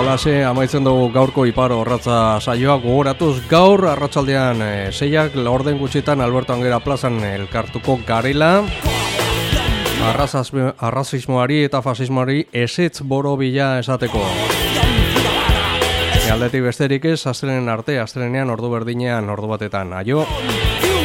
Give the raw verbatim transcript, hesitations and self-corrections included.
Alase, amaitzen dugu gaurko Iparo Orratza saioa gogoratuz gaur arratsaldean e, seiak laurden gutxitan Alberto Angera plazan elkartuko garela. Arrazismoari eta fasismoari ezetz borobila esateko. Aldetik besterik ez, astelenen arte, astelenean ordu berdinean ordu batetan. Aio!